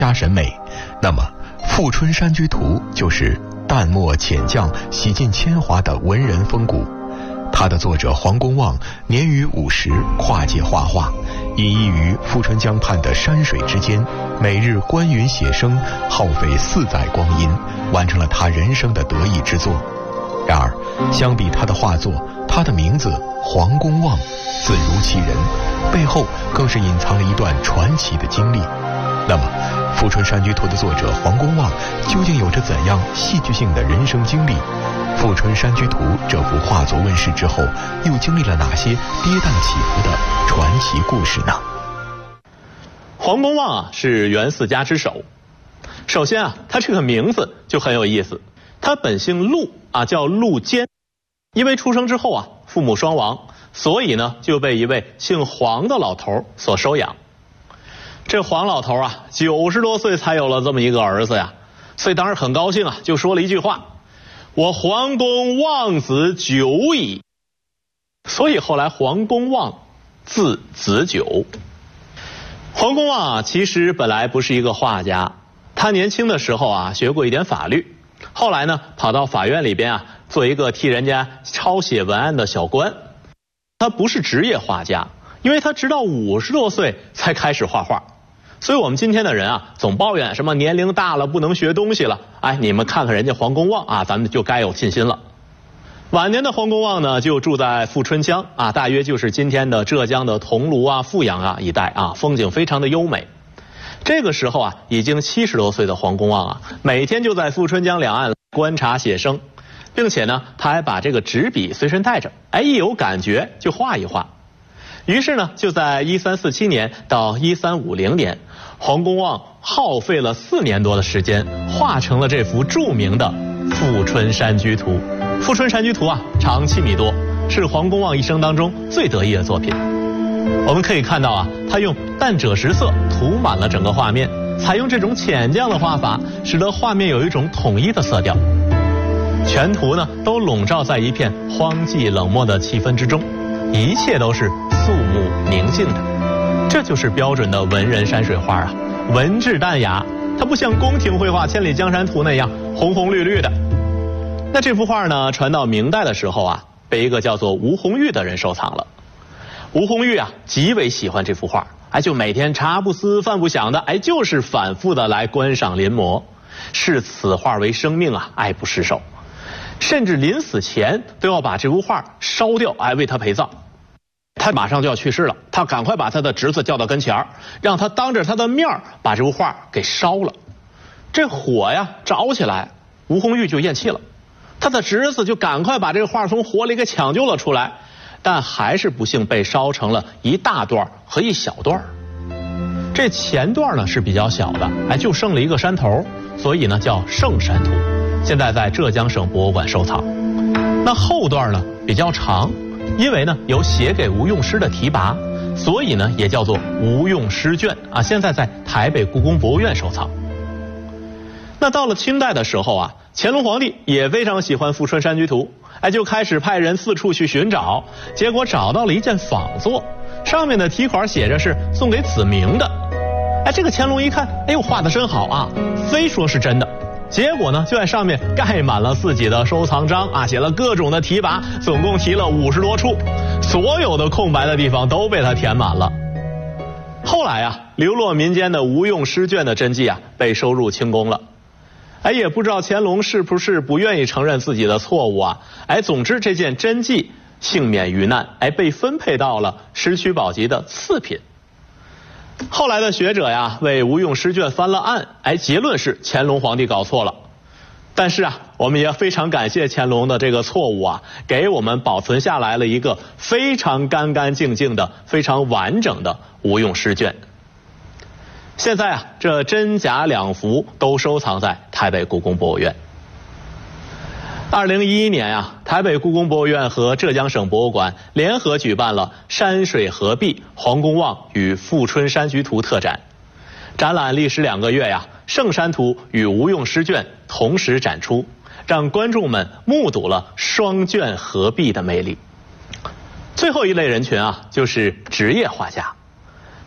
家审美，那么《富春山居图》就是淡墨浅绛、洗尽铅华的文人风骨。它的作者黄公望年逾50，跨界画画，隐逸于富春江畔的山水之间，每日观云写生，耗费4载光阴，完成了他人生的得意之作。然而，相比他的画作，他的名字黄公望字如其人，背后更是隐藏了一段传奇的经历。那么，《富春山居图》的作者黄公望究竟有着怎样戏剧性的人生经历？《富春山居图》这幅画作问世之后，又经历了哪些跌宕起伏的传奇故事呢？ 黄公望是袁4家之首。首先他这个名字就很有意思，他本姓陆叫陆坚，因为出生之后父母双亡，所以呢就被一位姓黄的老头所收养。这黄老头90多岁才有了这么一个儿子呀，所以当时很高兴就说了一句话：“我黄公望子久矣。”所以后来黄公望字子久。黄公望其实本来不是一个画家，他年轻的时候学过一点法律，后来呢跑到法院里边做一个替人家抄写文案的小官。他不是职业画家，因为他直到50多岁才开始画画。所以我们今天的人总抱怨什么年龄大了不能学东西了，你们看看人家黄公望咱们就该有信心了。晚年的黄公望呢就住在富春江大约就是今天的浙江的桐庐富阳一带风景非常的优美。这个时候已经70多岁的黄公望每天就在富春江两岸观察写生，并且呢他还把这个纸笔随身带着，一有感觉就画一画。于是呢就在1347年到1350年，黄公望耗费了4年多的时间，画成了这幅著名的《富春山居图》。《富春山居图》长7米多，是黄公望一生当中最得意的作品。我们可以看到他用淡赭石色涂满了整个画面，采用这种浅绛的画法，使得画面有一种统一的色调。全图呢都笼罩在一片荒寂冷漠的气氛之中，一切都是肃穆宁静的。这就是标准的文人山水画文质淡雅，它不像宫廷绘画《千里江山图》那样红红绿绿的。那这幅画呢传到明代的时候被一个叫做吴红玉的人收藏了。吴红玉极为喜欢这幅画，就每天茶不思饭不想的就是反复的来观赏临摹，视此画为生命爱不释手，甚至临死前都要把这幅画烧掉为他陪葬。他马上就要去世了，他赶快把他的侄子叫到跟前，让他当着他的面把这幅画给烧了。这火着起来，吴红玉就咽气了，他的侄子就赶快把这个画从火里给抢救了出来，但还是不幸被烧成了一大段和一小段。这前段呢是比较小的，就剩了一个山头，所以呢叫圣山图，现在在浙江省博物馆收藏。那后段呢比较长，因为呢有写给吴用诗的题跋，所以呢也叫做吴用诗卷现在在台北故宫博物院收藏。那到了清代的时候乾隆皇帝也非常喜欢《富春山居图》，就开始派人四处去寻找，结果找到了一件仿作，上面的题款写着是送给子明的。这个乾隆一看，画得真好非说是真的。结果呢就在上面盖满了自己的收藏章写了各种的题跋，总共题了50多处，所有的空白的地方都被他填满了。后来流落民间的吴用诗卷的真迹被收入清宫了。也不知道乾隆是不是不愿意承认自己的错误总之这件真迹幸免于难，被分配到了石渠宝笈的次品。后来的学者为吴用诗卷翻了案，结论是乾隆皇帝搞错了。但是我们也非常感谢乾隆的这个错误给我们保存下来了一个非常干干净净的非常完整的吴用诗卷。现在这真假两幅都收藏在台北故宫博物院。2011年台北故宫博物院和浙江省博物馆联合举办了山水合璧黄公望与富春山居图特展。展览历时2个月圣山图与吴用诗卷同时展出，让观众们目睹了双卷合璧的魅力。最后一类人群就是职业画家。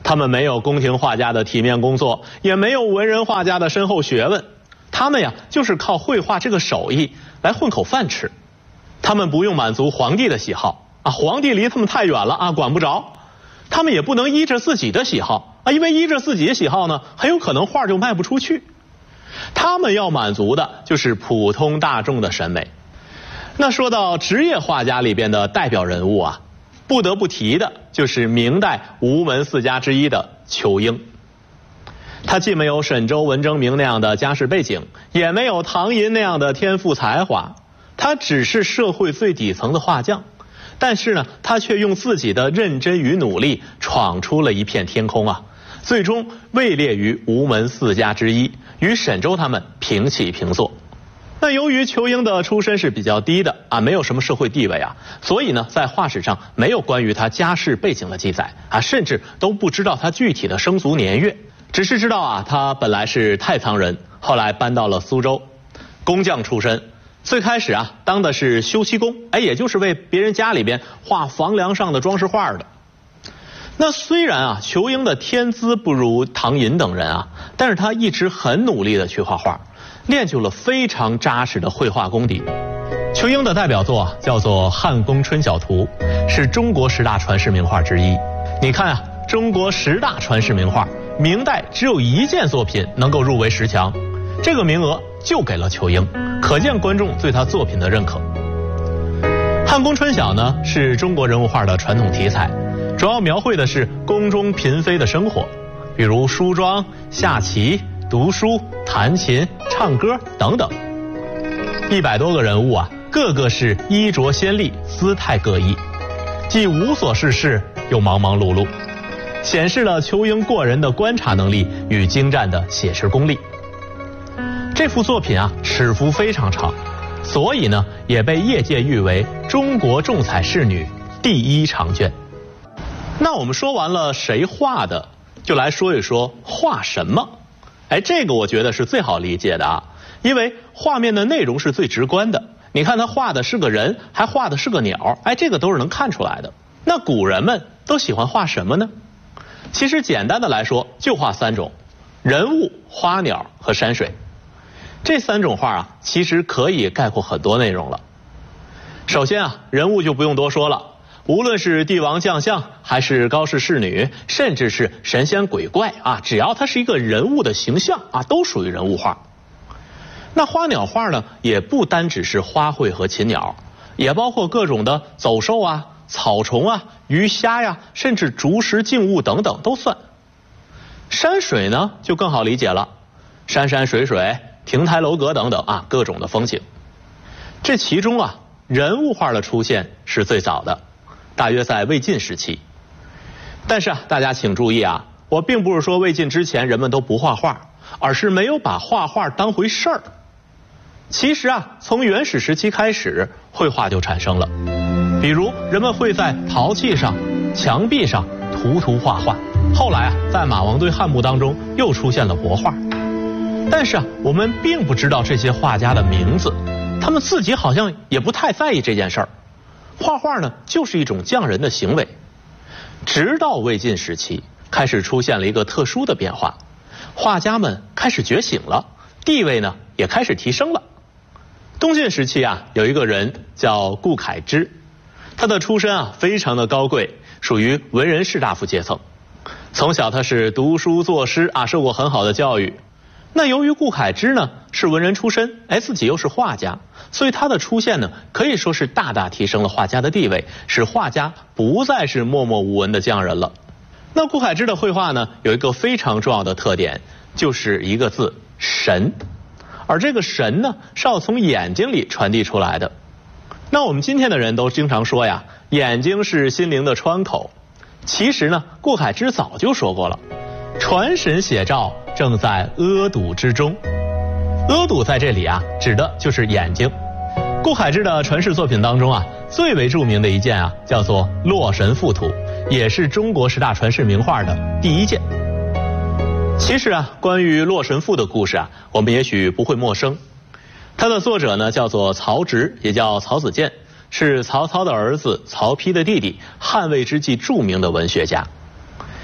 他们没有宫廷画家的体面工作，也没有文人画家的深厚学问，他们呀就是靠绘画这个手艺来混口饭吃。他们不用满足皇帝的喜好啊，皇帝离他们太远了啊，管不着。他们也不能依着自己的喜好啊，因为依着自己的喜好呢，很有可能画就卖不出去。他们要满足的就是普通大众的审美。那说到职业画家里边的代表人物啊，不得不提的就是明代吴门四家之一的仇英。他既没有沈周文征明那样的家世背景，也没有唐寅那样的天赋才华，他只是社会最底层的画匠。但是呢，他却用自己的认真与努力闯出了一片天空啊，最终位列于吴门四家之一，与沈周他们平起平坐。那由于仇英的出身是比较低的啊，没有什么社会地位啊，所以呢，在画史上没有关于他家世背景的记载啊，甚至都不知道他具体的生卒年月，只是知道啊，他本来是太仓人，后来搬到了苏州，工匠出身。最开始啊，当的是修漆工，也就是为别人家里边画房梁上的装饰画的。那虽然啊，仇英的天资不如唐寅等人啊，但是他一直很努力的去画画，练就了非常扎实的绘画功底。仇英的代表作叫做《汉宫春晓图》，是中国10大传世名画之一。你看啊，中国10大传世名画，明代只有1件作品能够入围10强，这个名额就给了仇英，可见观众对他作品的认可。汉宫春晓呢，是中国人物画的传统题材，主要描绘的是宫中嫔妃的生活，比如梳妆、下棋、读书、弹琴、唱歌等等。100多个人物啊，个个是衣着鲜丽，姿态各异，既无所事事，又忙忙碌碌，显示了仇英过人的观察能力与精湛的写实功力。这幅作品啊，尺幅非常长，所以呢，也被业界誉为中国重彩仕女第1长卷。那我们说完了谁画的，就来说一说画什么。这个我觉得是最好理解的啊，因为画面的内容是最直观的。你看他画的是个人，还画的是个鸟，这个都是能看出来的。那古人们都喜欢画什么呢？其实简单的来说，就画3种：人物、花鸟和山水。这3种画啊，其实可以概括很多内容了。首先啊，人物就不用多说了，无论是帝王将相，还是高士仕女，甚至是神仙鬼怪啊，只要它是一个人物的形象啊，都属于人物画。那花鸟画呢，也不单只是花卉和禽鸟，也包括各种的走兽啊、草虫啊、鱼虾呀，甚至竹石静物等等都算。山水呢，就更好理解了，山山水水、亭台楼阁等等啊，各种的风景。这其中啊，人物画的出现是最早的，大约在魏晋时期。但是啊，大家请注意啊，我并不是说魏晋之前人们都不画画，而是没有把画画当回事儿。其实啊，从原始时期开始，绘画就产生了。比如人们会在陶器上、墙壁上涂画画，后来啊，在马王堆汉墓当中又出现了帛画。但是啊，我们并不知道这些画家的名字，他们自己好像也不太在意这件事儿。画画呢，就是一种匠人的行为。直到魏晋时期，开始出现了一个特殊的变化，画家们开始觉醒了，地位呢也开始提升了。东晋时期啊，有一个人叫顾恺之，他的出身啊非常的高贵，属于文人士大夫阶层。从小他是读书作诗啊，受过很好的教育。那由于顾恺之呢是文人出身，自己又是画家，所以他的出现呢可以说是大大提升了画家的地位，使画家不再是默默无闻的匠人了。那顾恺之的绘画呢有一个非常重要的特点，就是一个字神。而这个神呢是要从眼睛里传递出来的。那我们今天的人都经常说呀，眼睛是心灵的窗口。其实呢，顾恺之早就说过了，传神写照正在阿堵之中。阿堵在这里啊，指的就是眼睛。顾恺之的传世作品当中啊，最为著名的一件啊，叫做《洛神赋图》，也是中国10大传世名画的第1件。其实啊，关于《洛神赋》的故事啊，我们也许不会陌生。它的作者呢叫做曹植，也叫曹子建，是曹操的儿子，曹丕的弟弟，汉魏之际著名的文学家。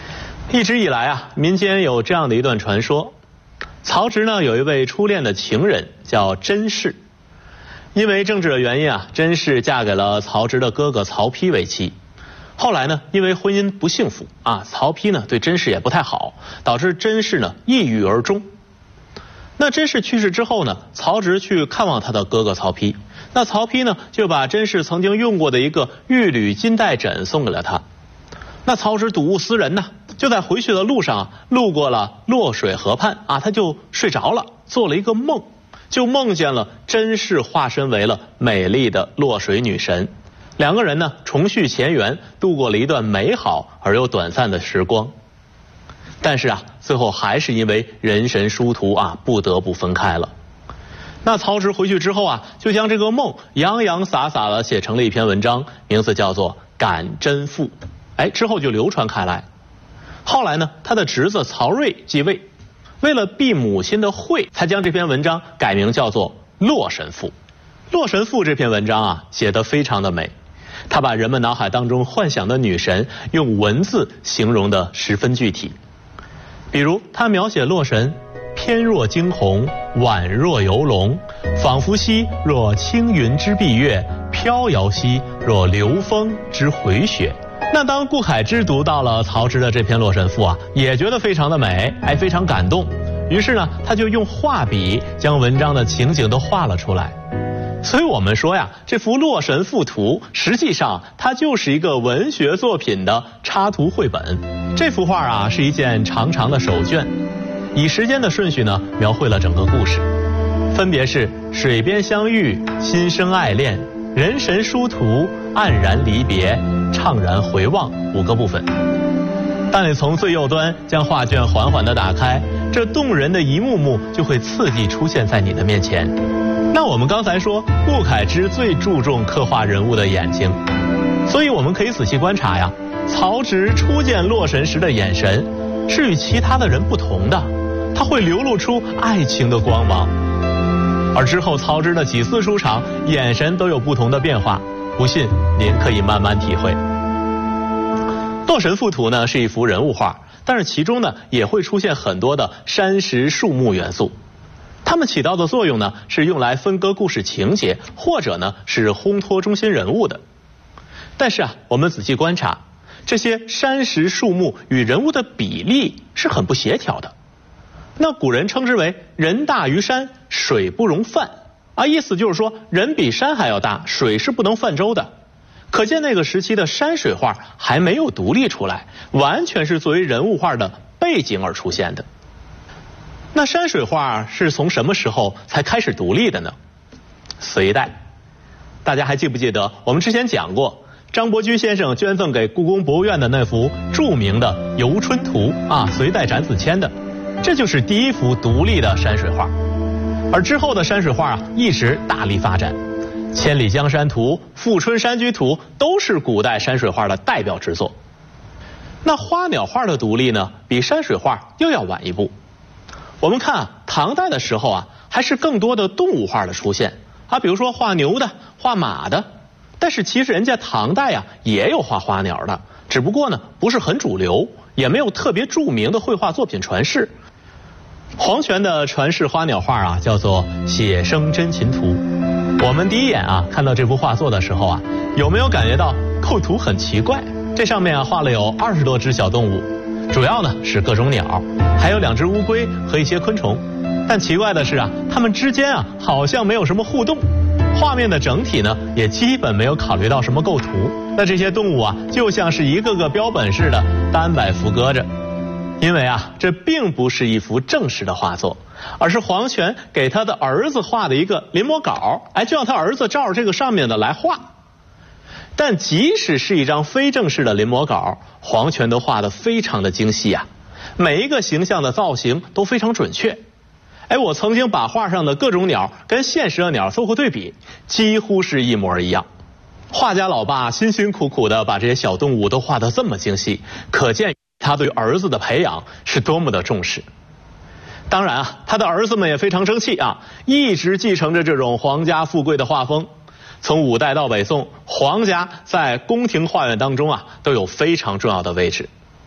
一直以来啊，民间有这样的一段传说：曹植呢有一位初恋的情人叫甄氏，因为政治的原因啊，甄氏嫁给了曹植的哥哥曹丕为妻。后来呢，因为婚姻不幸福啊，曹丕呢对甄氏也不太好，导致甄氏呢抑郁而终。那甄氏去世之后呢，曹植去看望他的哥哥曹丕，那曹丕呢就把甄氏曾经用过的一个玉履金带枕送给了他。那曹植睹物思人呢，就在回去的路上啊，路过了洛水河畔啊，他就睡着了，做了一个梦，就梦见了甄氏化身为了美丽的洛水女神，两个人呢重续前缘，度过了一段美好而又短暂的时光。但是啊，最后还是因为人神殊途啊，不得不分开了。那曹植回去之后啊，就将这个梦洋洋洒洒的写成了一篇文章，名字叫做《感甄赋》。之后就流传开来。后来呢，他的侄子曹睿继位，为了避母亲的讳，才将这篇文章改名叫做《洛神赋》。《洛神赋》这篇文章啊，写得非常的美，他把人们脑海当中幻想的女神用文字形容得十分具体。比如他描写洛神翩若惊鸿，宛若游龙，仿佛兮若青云之蔽月，飘摇兮若流风之回雪。那当顾恺之读到了曹植的这篇《洛神赋》啊，也觉得非常的美，还非常感动。于是呢，他就用画笔将文章的情景都画了出来。所以我们说呀，这幅《洛神赋图》实际上它就是一个文学作品的插图绘本。这幅画啊，是一件长长的手卷，以时间的顺序呢，描绘了整个故事，分别是水边相遇，心生爱恋，人神殊途，黯然离别，怅然回望5个部分。当你从最右端将画卷缓缓地打开，这动人的一幕幕就会次第出现在你的面前。那我们刚才说顾恺之最注重刻画人物的眼睛，所以我们可以仔细观察呀，曹植初见洛神时的眼神是与其他的人不同的，他会流露出爱情的光芒。而之后曹植的几次出场，眼神都有不同的变化，不信您可以慢慢体会。《洛神赋图》呢是一幅人物画，但是其中呢也会出现很多的山石树木元素，它们起到的作用呢是用来分割故事情节，或者呢是烘托中心人物的。但是啊，我们仔细观察，这些山石树木与人物的比例是很不协调的。那古人称之为人大于山，水不容泛啊，意思就是说人比山还要大，水是不能泛舟的。可见那个时期的山水画还没有独立出来，完全是作为人物画的背景而出现的。那山水画是从什么时候才开始独立的呢？隋代。大家还记不记得我们之前讲过，张伯驹先生捐赠给故宫博物院的那幅著名的《游春图》啊，隋代展子谦的，这就是第一幅独立的山水画。而之后的山水画啊，一直大力发展，《千里江山图》《富春山居图》都是古代山水画的代表之作。那花鸟画的独立呢，比山水画又要晚一步。我们看啊，唐代的时候啊，还是更多的动物画的出现啊，比如说画牛的、画马的。但是其实人家唐代啊也有画花鸟的，只不过呢不是很主流，也没有特别著名的绘画作品传世。黄权的传世花鸟画啊，叫做《写生真禽图》。我们第一眼啊看到这幅画作的时候啊，有没有感觉到构图很奇怪？这上面啊画了有20多只小动物，主要呢是各种鸟，还有2只乌龟和一些昆虫。但奇怪的是啊，它们之间啊好像没有什么互动。画面的整体呢，也基本没有考虑到什么构图。那这些动物啊，就像是一个个标本似的单摆伏搁着。因为啊，这并不是一幅正式的画作，而是黄权给他的儿子画的一个临摹稿，就让他儿子照着这个上面的来画。但即使是一张非正式的临摹稿，黄权都画得非常的精细啊，每一个形象的造型都非常准确。我曾经把画上的各种鸟跟现实的鸟做过对比，几乎是一模一样。画家老爸辛辛苦苦的把这些小动物都画得这么精细，可见他对儿子的培养是多么的重视。当然啊，他的儿子们也非常争气啊，一直继承着这种皇家富贵的画风。从5代到北宋，皇家在宫廷画院当中啊都有非常重要的位置。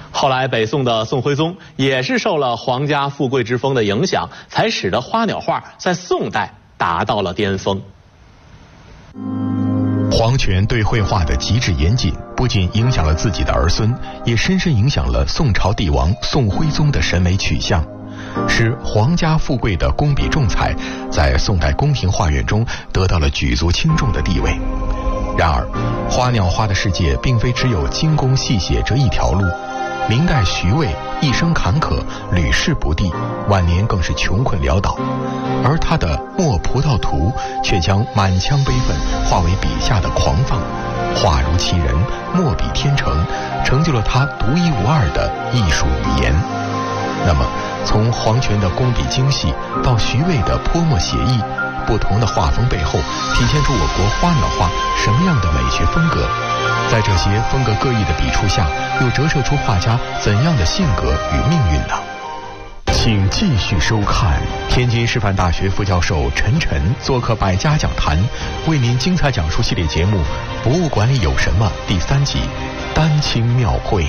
后来北宋的宋徽宗也是受了皇家富贵之风的影响，才使得花鸟画在宋代达到了巅峰。 皇权对绘画的极致严谨，不仅影响了自己的儿孙，也深深影响了宋朝帝王宋徽宗的审美取向，使皇家富贵的工笔重彩在宋代宫廷画院中得到了举足轻重的地位。然而，花鸟画的世界并非只有精工细写这一条路。明代徐渭一生坎坷，屡试不第，晚年更是穷困潦倒，而他的《墨葡萄图》却将满腔悲愤化为笔下的狂放，画如其人，墨比天成，成就了他独一无二的艺术语言。那么，从黄权的工笔精细到徐渭的泼墨写意，不同的画风背后体现出我国花鸟画什么样的美学风格？在这些风格各异的笔触下，又折射出画家怎样的性格与命运呢？请继续收看天津师范大学副教授陈晨做客百家讲坛，为您精彩讲述系列节目《博物馆里有什么》第3集丹青庙会。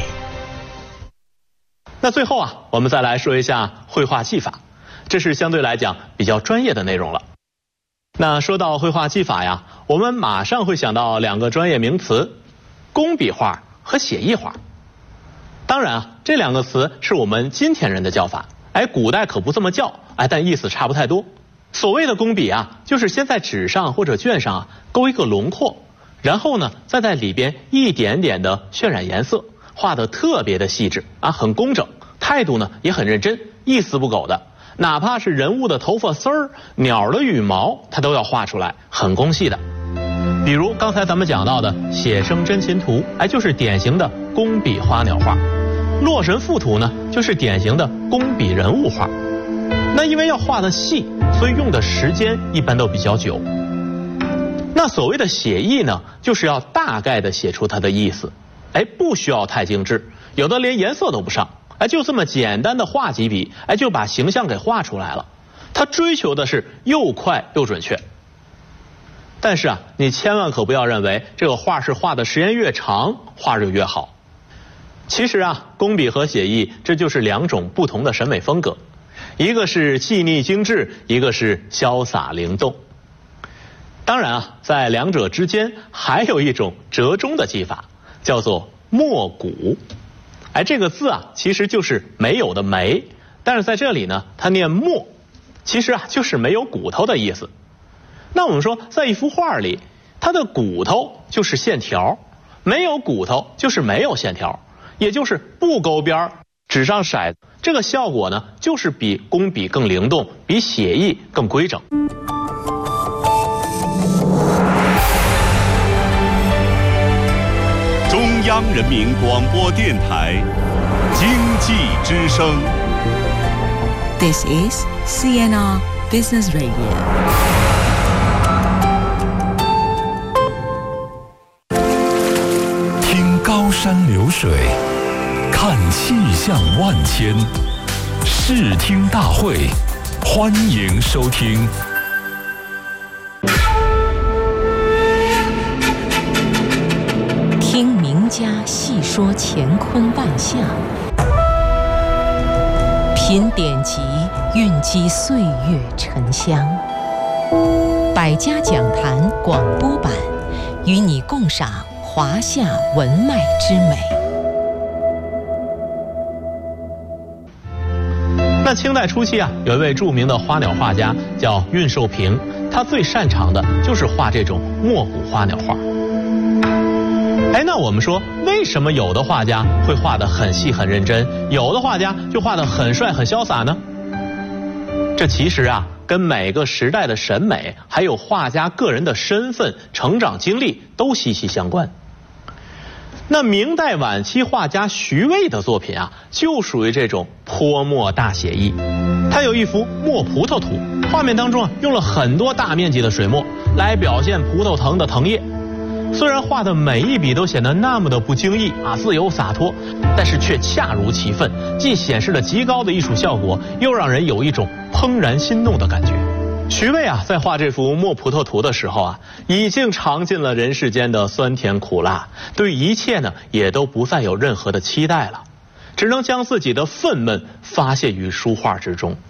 那最后啊，我们再来说一下绘画技法，这是相对来讲比较专业的内容了。那说到绘画技法呀，我们马上会想到2个专业名词：工笔画和写意画。当然啊，这2个词是我们今天人的叫法，古代可不这么叫，但意思差不太多。所谓的工笔啊，就是先在纸上或者卷上勾一个轮廓，然后呢，再在里边一点点的渲染颜色，画得特别的细致很工整，态度呢也很认真，一丝不苟的。哪怕是人物的头发丝儿、鸟的羽毛，它都要画出来，很工细的。比如刚才咱们讲到的《写生真禽图》，就是典型的工笔花鸟画；《洛神赋图》呢，就是典型的工笔人物画。那因为要画得细，所以用的时间一般都比较久。那所谓的写意呢，就是要大概的写出它的意思，不需要太精致，有的连颜色都不上。就这么简单的画几笔，就把形象给画出来了。他追求的是又快又准确。但是你千万可不要认为这个画是画的时间越长，画就越好。其实工笔和写意这就是2种不同的审美风格，一个是细腻精致，一个是潇洒灵动。当然在2者之间还有一种折中的技法，叫做没骨。这个字其实就是没有的没，但是在这里呢，它念没，其实就是没有骨头的意思。那我们说，在一幅画里，它的骨头就是线条，没有骨头就是没有线条，也就是不勾边，纸上色，这个效果呢，就是比工笔更灵动，比写意更规整。 中央人民广播电台经济之声。 This is CNR Business Radio. 听高山流水，看气象万千，视听大会，欢迎收听。 听名家细说乾坤万象，品典籍，蕴积岁月沉香。百家讲坛广播版，与你共赏华夏文脉之美。 那清代初期有一位著名的花鸟画家叫恽寿平，他最擅长的就是画这种没骨花鸟画。那我们说，为什么有的画家会画得很细很认真，有的画家就画得很帅很潇洒呢？这其实跟每个时代的审美，还有画家个人的身份、成长经历都息息相关。那明代晚期画家徐渭的作品就属于这种泼墨大写意。他有一幅《墨葡萄图》，画面当中用了很多大面积的水墨来表现葡萄藤的藤叶。虽然画的每一笔都显得那么的不经意自由洒脱，但是却恰如其分，既显示了极高的艺术效果，又让人有一种怦然心动的感觉。徐渭在画这幅《墨葡萄图》的时候已经尝尽了人世间的酸甜苦辣，对一切呢也都不再有任何的期待了。 只能将自己的愤懑发泄于书画之中。